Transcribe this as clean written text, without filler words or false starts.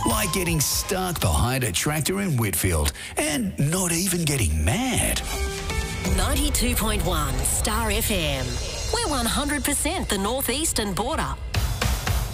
Like getting stuck behind a tractor in Whitfield and not even getting mad. 92.1 Star FM. We're 100% the northeastern border.